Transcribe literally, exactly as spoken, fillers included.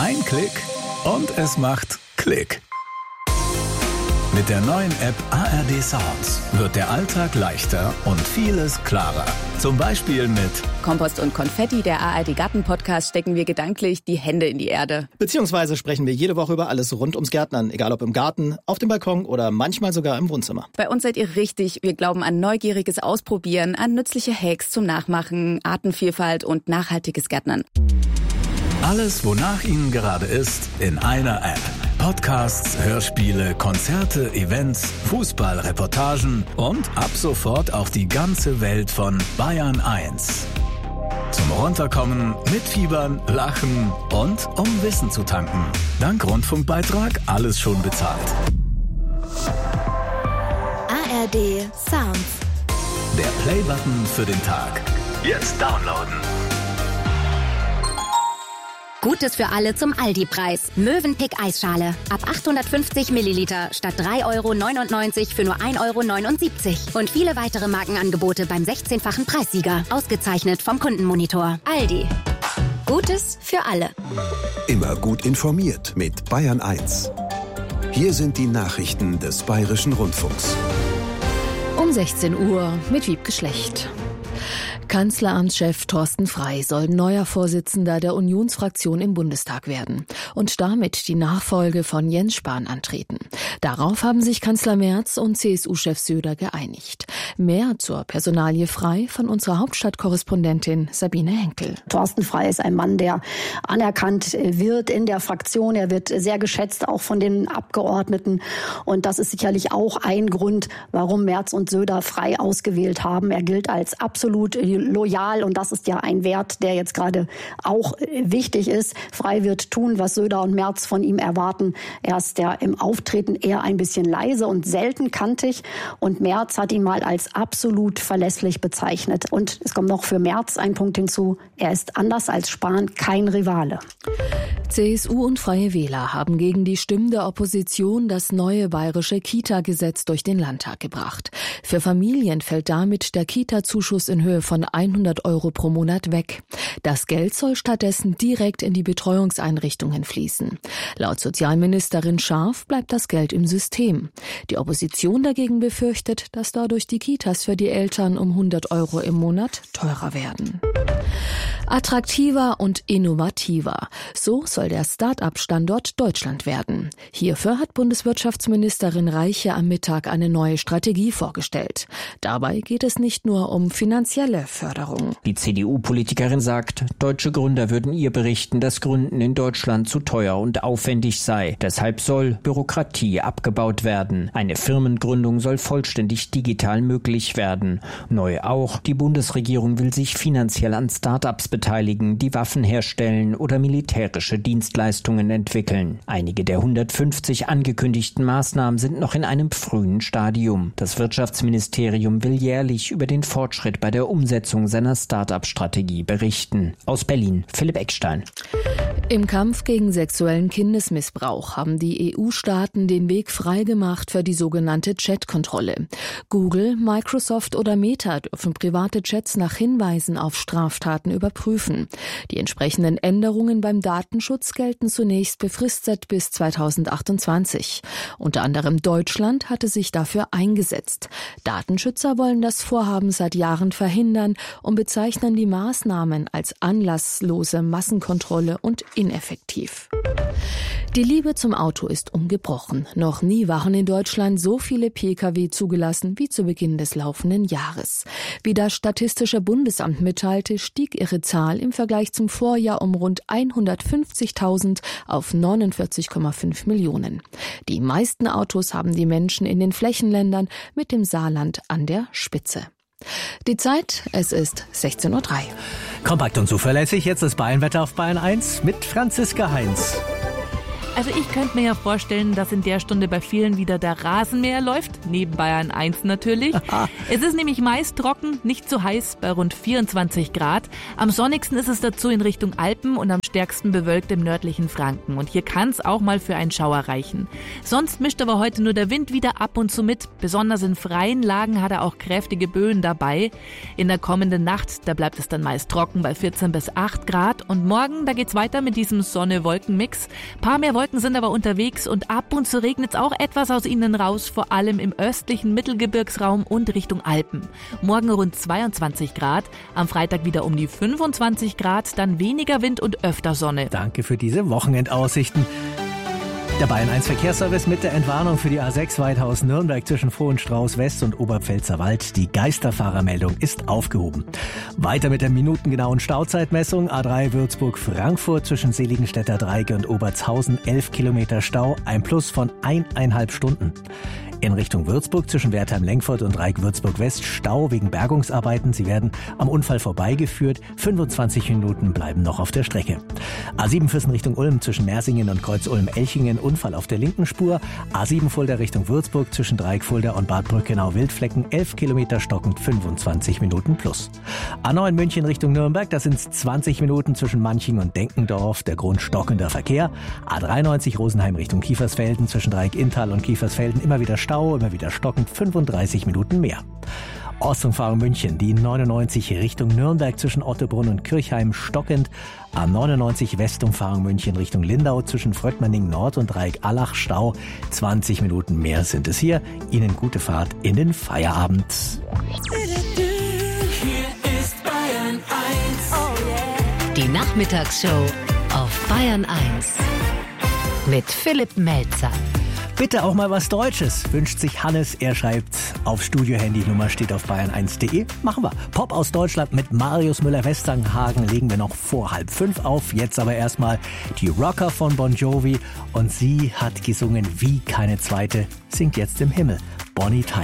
Ein Klick und es macht Klick. Mit der neuen App A R D Sounds wird der Alltag leichter und vieles klarer. Zum Beispiel mit Kompost und Konfetti, der A R D Garten-Podcast, stecken wir gedanklich die Hände in die Erde. Beziehungsweise sprechen wir jede Woche über alles rund ums Gärtnern, egal ob im Garten, auf dem Balkon oder manchmal sogar im Wohnzimmer. Bei uns seid ihr richtig. Wir glauben an neugieriges Ausprobieren, an nützliche Hacks zum Nachmachen, Artenvielfalt und nachhaltiges Gärtnern. Alles, wonach Ihnen gerade ist, in einer App. Podcasts, Hörspiele, Konzerte, Events, Fußball-Reportagen und ab sofort auch die ganze Welt von Bayern eins. Zum Runterkommen, mitfiebern, lachen und um Wissen zu tanken. Dank Rundfunkbeitrag alles schon bezahlt. A R D Sounds. Der Playbutton für den Tag. Jetzt downloaden. Gutes für alle zum Aldi-Preis. Mövenpick Eisschale. Ab achthundertfünfzig Milliliter statt drei Euro neunundneunzig für nur ein Euro neunundsiebzig. Und viele weitere Markenangebote beim sechzehnfachen Preissieger. Ausgezeichnet vom Kundenmonitor. Aldi. Gutes für alle. Immer gut informiert mit Bayern eins. Hier sind die Nachrichten des Bayerischen Rundfunks. Um sechzehn Uhr mit Wiebke Schlecht. Kanzleramtschef Thorsten Frey soll neuer Vorsitzender der Unionsfraktion im Bundestag werden und damit die Nachfolge von Jens Spahn antreten. Darauf haben sich Kanzler Merz und C S U-Chef Söder geeinigt. Mehr zur Personalie Frey von unserer Hauptstadtkorrespondentin Sabine Henkel. Thorsten Frey ist ein Mann, der anerkannt wird in der Fraktion. Er wird sehr geschätzt, auch von den Abgeordneten. Und das ist sicherlich auch ein Grund, warum Merz und Söder Frey ausgewählt haben. Er gilt als absolut loyal und das ist ja ein Wert, der jetzt gerade auch wichtig ist. Frey wird tun, was Söder und Merz von ihm erwarten. Er ist ja im Auftreten eher ein bisschen leise und selten kantig und Merz hat ihn mal als absolut verlässlich bezeichnet. Und es kommt noch für Merz ein Punkt hinzu, er ist anders als Spahn kein Rivale. C S U und Freie Wähler haben gegen die Stimmen der Opposition das neue bayerische Kita-Gesetz durch den Landtag gebracht. Für Familien fällt damit der Kita-Zuschuss in Höhe von hundert Euro pro Monat weg. Das Geld soll stattdessen direkt in die Betreuungseinrichtungen fließen. Laut Sozialministerin Scharf bleibt das Geld im System. Die Opposition dagegen befürchtet, dass dadurch die Kitas für die Eltern um hundert Euro im Monat teurer werden. Attraktiver und innovativer. So soll der Start-up-Standort Deutschland werden. Hierfür hat Bundeswirtschaftsministerin Reiche am Mittag eine neue Strategie vorgestellt. Dabei geht es nicht nur um finanzielle Förderung. Die C D U-Politikerin sagt, deutsche Gründer würden ihr berichten, dass Gründen in Deutschland zu teuer und aufwendig sei. Deshalb soll Bürokratie abgebaut werden. Eine Firmengründung soll vollständig digital möglich werden. Neu auch, die Bundesregierung will sich finanziell an Start-ups beteiligen, die Waffen herstellen oder militärische Dienstleistungen entwickeln. Einige der hundertfünfzig angekündigten Maßnahmen sind noch in einem frühen Stadium. Das Wirtschaftsministerium will jährlich über den Fortschritt bei der Umsetzung seiner Start-up-Strategie berichten. Aus Berlin, Philipp Eckstein. Im Kampf gegen sexuellen Kindesmissbrauch haben die E U-Staaten den Weg freigemacht für die sogenannte Chat-Kontrolle. Google, Microsoft oder Meta dürfen private Chats nach Hinweisen auf Straftaten überprüfen. Die entsprechenden Änderungen beim Datenschutz gelten zunächst befristet bis zweitausendachtundzwanzig. Unter anderem Deutschland hatte sich dafür eingesetzt. Datenschützer wollen das Vorhaben seit Jahren verhindern und bezeichnen die Maßnahmen als anlasslose Massenkontrolle und ineffektiv. Die Liebe zum Auto ist ungebrochen. Noch nie waren in Deutschland so viele Pkw zugelassen wie zu Beginn des laufenden Jahres. Wie das Statistische Bundesamt mitteilte, stieg ihre Zahl im Vergleich zum Vorjahr um rund hundertfünfzigtausend auf neunundvierzig Komma fünf Millionen. Die meisten Autos haben die Menschen in den Flächenländern mit dem Saarland an der Spitze. Die Zeit, es ist sechzehn Uhr drei. Kompakt und zuverlässig, jetzt das Bayernwetter auf Bayern eins mit Franziska Heinz. Also ich könnte mir ja vorstellen, dass in der Stunde bei vielen wieder der Rasenmäher läuft, neben Bayern eins natürlich. Es ist nämlich meist trocken, nicht zu heiß, bei rund vierundzwanzig Grad. Am sonnigsten ist es dazu in Richtung Alpen und am stärksten bewölkt im nördlichen Franken. Und hier kann es auch mal für einen Schauer reichen. Sonst mischt aber heute nur der Wind wieder ab und zu mit. Besonders in freien Lagen hat er auch kräftige Böen dabei. In der kommenden Nacht, da bleibt es dann meist trocken bei vierzehn bis acht Grad. Und morgen, da geht's weiter mit diesem Sonne-Wolken-Mix. Paar mehr Wolken sind aber unterwegs und ab und zu regnet es auch etwas aus ihnen raus, vor allem im östlichen Mittelgebirgsraum und Richtung Alpen. Morgen rund zweiundzwanzig Grad, am Freitag wieder um die fünfundzwanzig Grad, dann weniger Wind und öfter Sonne. Danke für diese Wochenendaussichten. Der Bayern eins Verkehrsservice mit der Entwarnung für die A sechs Weidhaus-Nürnberg zwischen Vohenstrauß West und Oberpfälzer Wald. Die Geisterfahrermeldung ist aufgehoben. Weiter mit der minutengenauen Stauzeitmessung. A drei Würzburg-Frankfurt zwischen Seligenstädter Dreieck und Obertshausen. elf Kilometer Stau, ein Plus von eineinhalb Stunden. In Richtung Würzburg zwischen Wertheim-Lenkfurt und Dreieck-Würzburg-West Stau wegen Bergungsarbeiten. Sie werden am Unfall vorbeigeführt. fünfundzwanzig Minuten bleiben noch auf der Strecke. A sieben Füssen Richtung Ulm zwischen Mersingen und Kreuz-Ulm-Elchingen. Unfall auf der linken Spur. A sieben Fulda Richtung Würzburg zwischen Dreieck-Fulda und Bad Brückenau-Wildflecken. elf Kilometer stockend, fünfundzwanzig Minuten plus. A neun München Richtung Nürnberg. Das sind zwanzig Minuten zwischen Manching und Denkendorf. Der Grund stockender Verkehr. A dreiundneunzig Rosenheim Richtung Kiefersfelden zwischen Dreieck-Inntal und Kiefersfelden. Immer wieder Stau. Immer wieder stockend, fünfunddreißig Minuten mehr. Ostumfahrung München, die neunundneunzig Richtung Nürnberg zwischen Ottobrunn und Kirchheim stockend. A neunundneunzig Westumfahrung München Richtung Lindau zwischen Fröttmanning Nord und Dreieck-Allach Stau. zwanzig Minuten mehr sind es hier. Ihnen gute Fahrt in den Feierabend. Hier ist Bayern eins. Oh yeah. Die Nachmittagsshow auf Bayern eins mit Philipp Melzer. Bitte auch mal was Deutsches, wünscht sich Hannes. Er schreibt auf Studio-Handy-Nummer steht auf bayern eins punkt de. Machen wir. Pop aus Deutschland mit Marius Müller-Westernhagen legen wir noch vor halb fünf auf. Jetzt aber erstmal die Rocker von Bon Jovi. Und sie hat gesungen wie keine zweite, singt jetzt im Himmel. Bonnie Tyler.